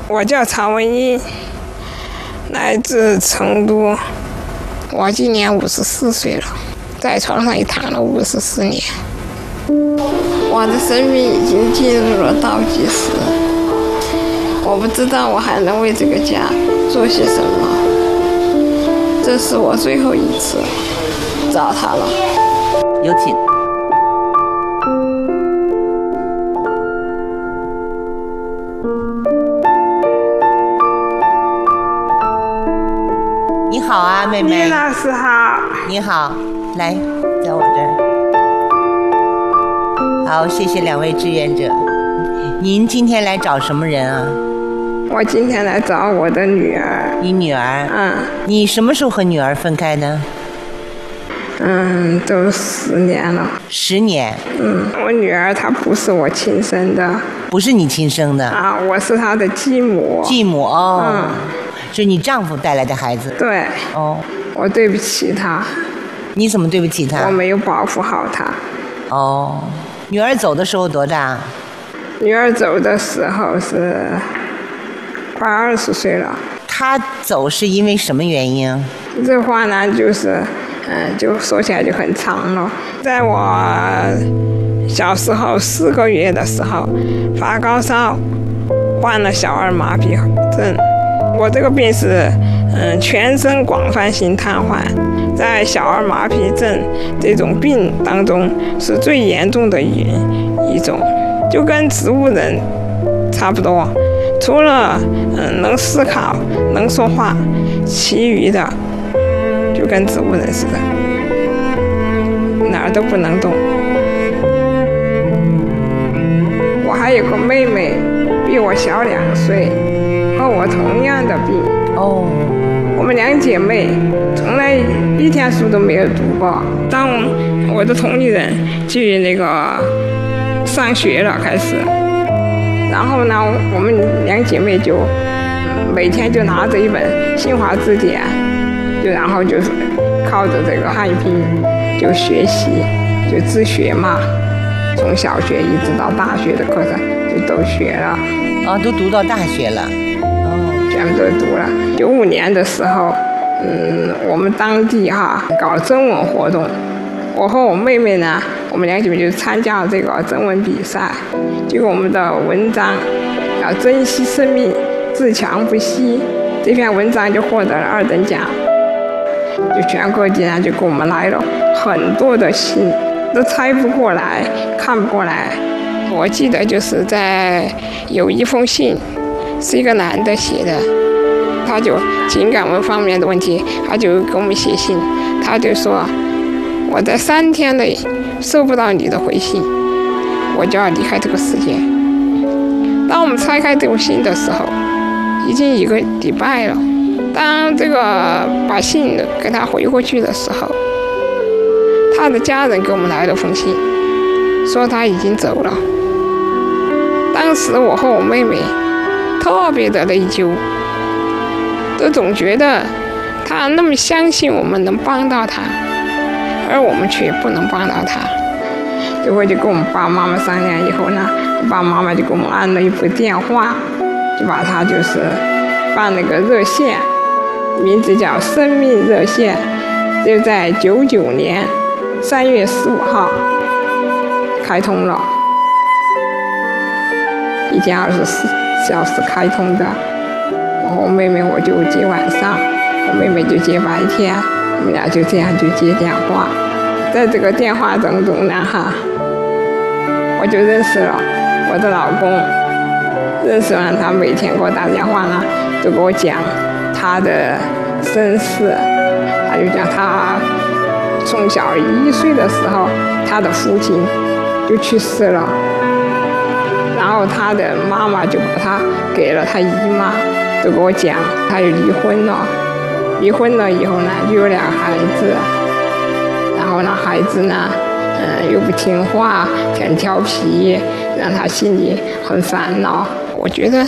我叫曹文英，来自成都。我今年54岁了，在床上也躺了54年。我的生命已经进入了倒计时，我不知道我还能为这个家做些什么。这是我最后一次找他了。 有请。你好啊，妹妹。 李老师好。 你好，来，在我这儿。好，谢谢两位志愿者。您今天来找什么人啊？ 我今天来找我的女儿。 你女儿？你什么时候和女儿分开的？ 都10年了。 10年？ 我女儿她不是我亲生的。 不是你亲生的？ 啊，我是她的继母。 继母哦。是你丈夫带来的孩子？ 对。 哦。 我对不起她。 你怎么对不起她？ 我没有保护好她。 哦。女儿走的时候多大？ 女儿走的时候是快20岁了。 她走是因为什么原因？ 这话呢，就是就说起来就很长了。在我小时候4个月的时候，发高烧，患了小儿麻痹症。我这个病是全身广泛性瘫痪，在小儿麻痹症这种病当中是最严重的一种，就跟植物人差不多，除了能思考能说话，其余的就跟植物人似的，哪儿都不能动。我还有个妹妹，比我小2岁，和我同样的病。 哦。 我们2姐妹从来一天书都没有读过。当我的同龄人去那个上学了开始，然后呢，我们2姐妹就每天就拿着一本新华字典，然后就是靠着这个汉语拼音就学习，就自学嘛。从小学一直到大学的课程就都学了。 啊，都读到大学了。 全部都读了。95年的时候，我们当地搞征文活动，我和我妹妹呢，我们2姐妹就参加了这个征文比赛。结果我们的文章要珍惜生命，自强不息，这篇文章就获得了2等奖。就全国竟然就给我们来了很多的信，都猜不过来，看不过来。我记得就是有一封信。是一个男的写的，他就情感文方面的问题，他就给我们写信，他就说我在3天内收不到你的回信，我就要离开这个世界。当我们拆开这封信的时候，已经1个礼拜了。当这个把信给他回过去的时候，他的家人给我们来了封信，说他已经走了。当时我和我妹妹特别的内疚，都总觉得他那么相信我们能帮到他，而我们却不能帮到他。最后就跟我们爸爸妈妈商量以后呢，我爸爸妈妈就给我们安了一部电话，就把他就是办了个热线，名字叫生命热线，就在99年3月15号开通了，1天24小时开通的。我妹妹我就接晚上，我妹妹就接白天，我们俩就这样就接电话。在这个电话当中呢我就认识了我的老公，认识完他每天给我打电话呢，就给我讲他的身世。他就讲他从小1岁的时候，他的父亲就去世了，然后他的妈妈就把他给了他姨妈，就给我讲他又离婚了，离婚了以后呢，就有2个孩子，然后呢，孩子呢，又不听话，很调皮，让他心里很烦恼。我觉得